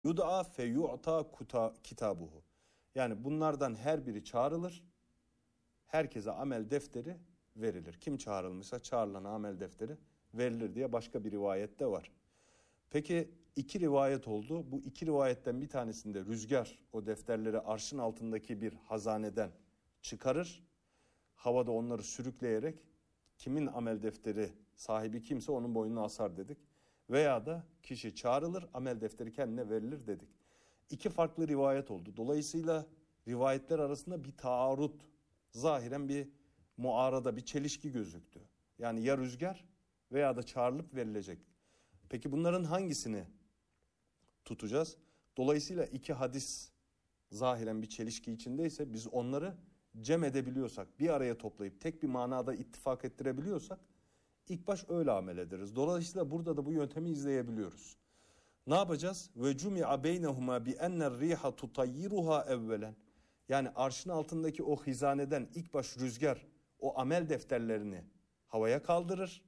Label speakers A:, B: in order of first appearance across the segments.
A: Yud'a fe yu'ta kitabuhu. Yani bunlardan her biri çağrılır. Herkese amel defteri verilir. Kim çağrılmışsa çağrılana amel defteri verilir diye başka bir rivayette var. Peki iki rivayet oldu. Bu iki rivayetten bir tanesinde rüzgar o defterleri arşın altındaki bir hazaneden çıkarır. Havada onları sürükleyerek kimin amel defteri sahibi kimse onun boynuna asar dedik. Veya da kişi çağrılır, amel defteri kendine verilir dedik. İki farklı rivayet oldu. Dolayısıyla rivayetler arasında bir taarrut, zahiren bir muarada, bir çelişki gözüktü. Yani ya rüzgar veya da çağrılıp verilecek. Peki bunların hangisini tutacağız? Dolayısıyla iki hadis zahiren bir çelişki içindeyse biz onları cem edebiliyorsak, bir araya toplayıp tek bir manada ittifak ettirebiliyorsak ilk baş öyle amel ederiz. Dolayısıyla burada da bu yöntemi izleyebiliyoruz. Ne yapacağız? Ve cumi'a beynehuma bi enner riha tutayyiruha evvelen. Yani arşın altındaki o hizaneden ilk baş rüzgar o amel defterlerini havaya kaldırır.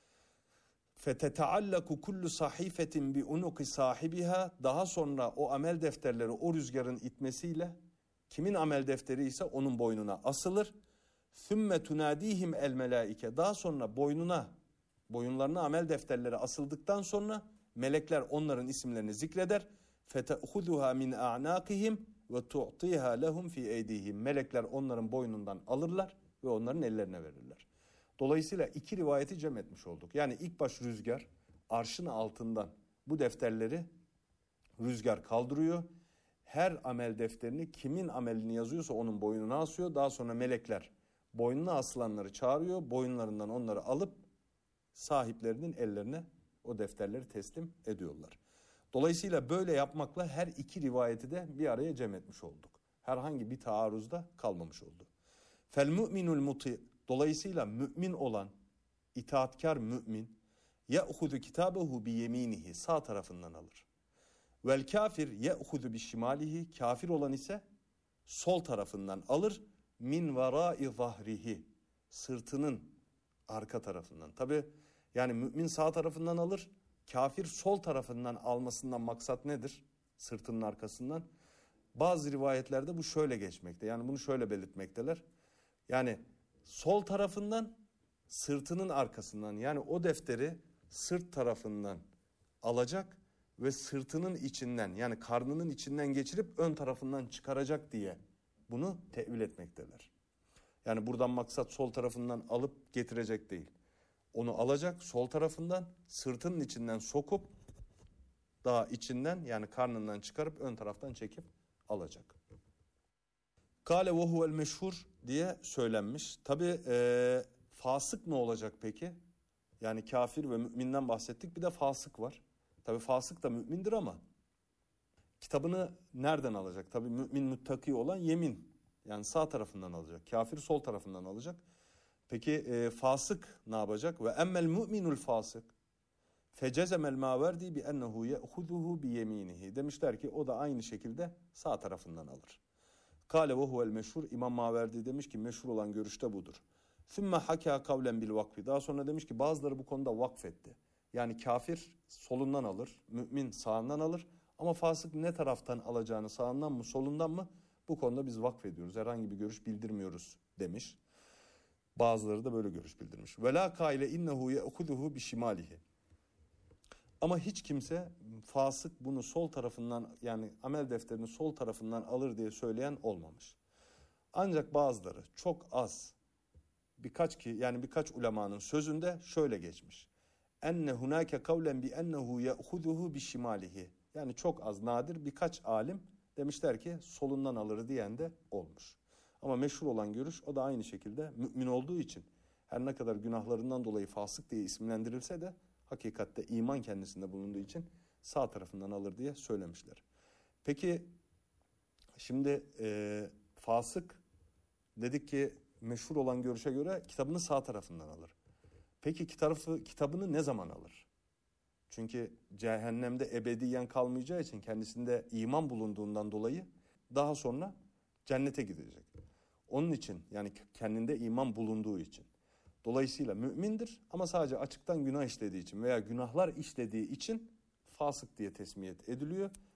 A: Fetetaallaku kullu sahifetin bi unuki sahibiha. Daha sonra o amel defterleri o rüzgarın itmesiyle kimin amel defteri ise onun boynuna asılır. Sümme tunadihim el melaike. Daha sonra boyunlarına amel defterleri asıldıktan sonra melekler onların isimlerini zikreder. Fete'huduha min a'naqihim ve tu'tiha lehum fi eydihim. Melekler onların boynundan alırlar ve onların ellerine verirler. Dolayısıyla iki rivayeti cem etmiş olduk. Yani ilk baş rüzgar arşın altından bu defterleri rüzgar kaldırıyor. Her amel defterini kimin amelini yazıyorsa onun boynuna asıyor. Daha sonra melekler boynuna asılanları çağırıyor. Boyunlarından onları alıp sahiplerinin ellerine o defterleri teslim ediyorlar. Dolayısıyla böyle yapmakla her iki rivayeti de bir araya cem etmiş olduk. Herhangi bir taarruzda kalmamış oldu. Fel mu'minul muti. Dolayısıyla mümin olan, itaatkar mümin ye'hudu kitabehu bi yeminihi, sağ tarafından alır. Vel kafir ye'hudu bi şimalihi, kafir olan ise sol tarafından alır. Min verai zahrihi, sırtının arka tarafından. Tabi yani mümin sağ tarafından alır, kafir sol tarafından almasından maksat nedir? Sırtının arkasından. Bazı rivayetlerde bu şöyle geçmekte. Yani bunu şöyle belirtmekteler. Yani sol tarafından, sırtının arkasından, yani o defteri sırt tarafından alacak ve sırtının içinden, yani karnının içinden geçirip ön tarafından çıkaracak diye bunu tevil etmekteler. Yani buradan maksat sol tarafından alıp getirecek değil. Onu alacak, sol tarafından sırtının içinden sokup daha içinden, yani karnından çıkarıp ön taraftan çekip alacak. Kale ve huvel meşhur diye söylenmiş. Tabi fasık ne olacak peki? Yani kafir ve müminden bahsettik, bir de fasık var. Tabi fasık da mümindir ama kitabını nereden alacak? Tabi mümin muttaki olan yemin, yani sağ tarafından alacak. Kafir sol tarafından alacak. Peki fasık ne yapacak? Ve emmel mu'minul fasık fecezemel maverdi bi ennehu ye'huduhu bi yeminihi. Demişler ki o da aynı şekilde sağ tarafından alır. Kale ve huvel meşhur. İmam Maverdi demiş ki meşhur olan görüşte budur. Sümme haka kavlen bil vakfi. Daha sonra demiş ki bazıları bu konuda vakfetti. Yani kafir solundan alır, mümin sağından alır. Ama fasık ne taraftan alacağını, sağından mı solundan mı, bu konuda biz vakfediyoruz. Herhangi bir görüş bildirmiyoruz demiş. Bazıları da böyle görüş bildirmiş. Ve la kaile innehu ye'huduhu bi şimalihi. Ama hiç kimse fasık bunu sol tarafından, yani amel defterini sol tarafından alır diye söyleyen olmamış. Ancak bazıları çok az, birkaç ulemanın sözünde şöyle geçmiş. Enne hunake kavlen bi ennehu ye'huduhu bi şimalihi. Yani çok az, nadir birkaç alim demişler ki solundan alır diyen de olmuş. Ama meşhur olan görüş, o da aynı şekilde mümin olduğu için her ne kadar günahlarından dolayı fasık diye isimlendirilse de hakikatte iman kendisinde bulunduğu için sağ tarafından alır diye söylemişler. Peki şimdi fasık dedik ki meşhur olan görüşe göre kitabını sağ tarafından alır. Peki kitabını ne zaman alır? Çünkü cehennemde ebediyen kalmayacağı için, kendisinde iman bulunduğundan dolayı daha sonra cennete gidecek. Onun için, yani kendinde iman bulunduğu için. Dolayısıyla mümindir ama sadece açıktan günah işlediği için veya günahlar işlediği için fasık diye tesmiyet ediliyor.